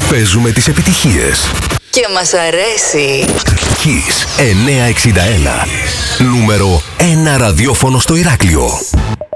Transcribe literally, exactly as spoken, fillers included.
Παίζουμε τις επιτυχίες. Και μας αρέσει. Kiss εννιακόσια εξήντα ένα. Νούμερο ένα ραδιόφωνο στο Ηράκλειο.